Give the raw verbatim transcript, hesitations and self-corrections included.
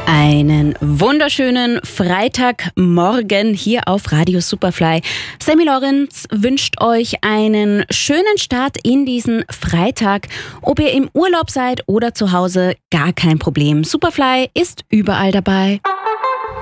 Einen wunderschönen Freitagmorgen hier auf Radio Superfly. Sammy Lorenz wünscht euch einen schönen Start in diesen Freitag. Ob ihr im Urlaub seid oder zu Hause, gar kein Problem. Superfly ist überall dabei.